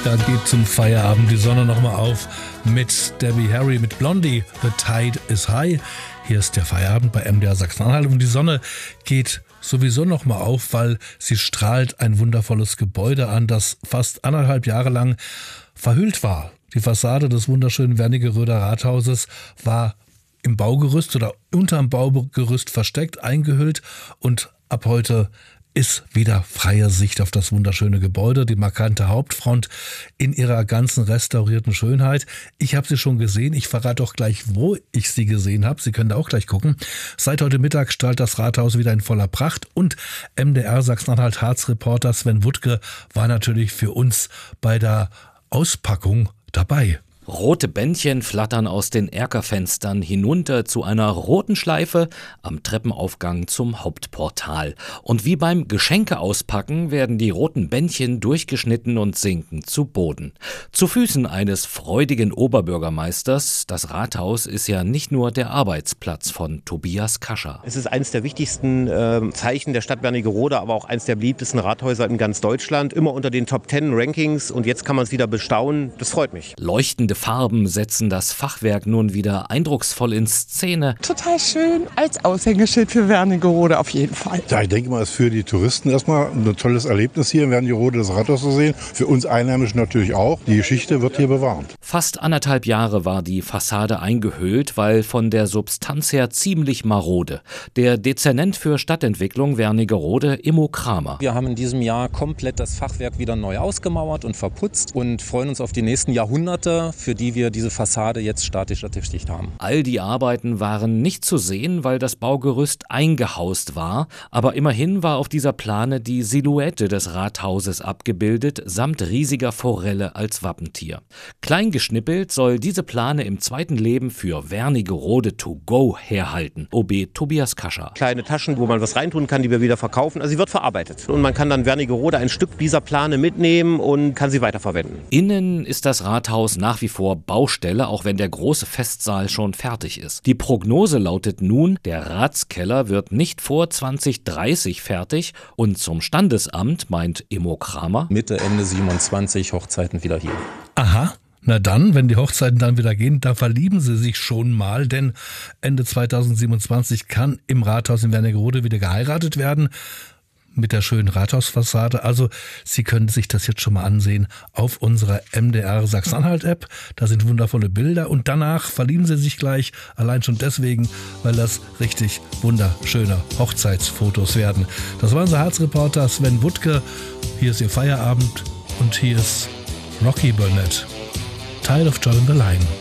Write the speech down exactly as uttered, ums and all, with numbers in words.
Da geht zum Feierabend die Sonne nochmal auf mit Debbie Harry, mit Blondie. The Tide is High. Hier ist der Feierabend bei M D R Sachsen-Anhalt und die Sonne geht sowieso nochmal auf, weil sie strahlt ein wundervolles Gebäude an, das fast anderthalb Jahre lang verhüllt war. Die Fassade des wunderschönen Wernigeröder Rathauses war im Baugerüst oder unterm Baugerüst versteckt, eingehüllt, und ab heute ist wieder freie Sicht auf das wunderschöne Gebäude, die markante Hauptfront in ihrer ganzen restaurierten Schönheit. Ich habe sie schon gesehen, ich verrate auch gleich, wo ich sie gesehen habe. Sie können da auch gleich gucken. Seit heute Mittag strahlt das Rathaus wieder in voller Pracht und M D R Sachsen-Anhalt-Harz-Reporter Sven Wuttke war natürlich für uns bei der Auspackung dabei. Rote Bändchen flattern aus den Erkerfenstern hinunter zu einer roten Schleife am Treppenaufgang zum Hauptportal. Und wie beim Geschenkeauspacken werden die roten Bändchen durchgeschnitten und sinken zu Boden. Zu Füßen eines freudigen Oberbürgermeisters. Das Rathaus ist ja nicht nur der Arbeitsplatz von Tobias Kascher. Es ist eines der wichtigsten äh, Zeichen der Stadt Wernigerode, aber auch eines der beliebtesten Rathäuser in ganz Deutschland. Immer unter den Top Ten Rankings, und jetzt kann man es wieder bestaunen. Das freut mich. Leuchtende Farben setzen das Fachwerk nun wieder eindrucksvoll in Szene. Total schön, als Aushängeschild für Wernigerode auf jeden Fall. Ja, ich denke mal, es ist für die Touristen erstmal ein tolles Erlebnis, hier in Wernigerode das Rathaus zu sehen. Für uns Einheimischen natürlich auch. Die Geschichte wird hier bewahrt. Fast anderthalb Jahre war die Fassade eingehüllt, weil von der Substanz her ziemlich marode. Der Dezernent für Stadtentwicklung Wernigerode, Immo Kramer. Wir haben in diesem Jahr komplett das Fachwerk wieder neu ausgemauert und verputzt und freuen uns auf die nächsten Jahrhunderte, für die wir diese Fassade jetzt statisch ertüchtigt haben. All die Arbeiten waren nicht zu sehen, weil das Baugerüst eingehaust war. Aber immerhin war auf dieser Plane die Silhouette des Rathauses abgebildet, samt riesiger Forelle als Wappentier. Klein geschnippelt soll diese Plane im zweiten Leben für Wernigerode to go herhalten. O B Tobias Kascher. Kleine Taschen, wo man was reintun kann, die wir wieder verkaufen. Also sie wird verarbeitet. Und man kann dann Wernigerode ein Stück dieser Plane mitnehmen und kann sie weiterverwenden. Innen ist das Rathaus nach wie vor Baustelle, auch wenn der große Festsaal schon fertig ist. Die Prognose lautet nun, der Ratskeller wird nicht vor zwanzig dreißig fertig, und zum Standesamt meint Immo Kramer: Mitte, Ende siebenundzwanzig Hochzeiten wieder hier. Aha. Na dann, wenn die Hochzeiten dann wieder gehen, da verlieben sie sich schon mal, denn Ende zweitausendsiebenundzwanzig kann im Rathaus in Wernigerode wieder geheiratet werden. Mit der schönen Rathausfassade. Also Sie können sich das jetzt schon mal ansehen auf unserer M D R Sachsen-Anhalt-App. Da sind wundervolle Bilder und danach verlieben Sie sich gleich, allein schon deswegen, weil das richtig wunderschöne Hochzeitsfotos werden. Das war unser Harz-Reporter Sven Wuttke. Hier ist Ihr Feierabend und hier ist Rocky Burnett. Tide of Joy in the Line.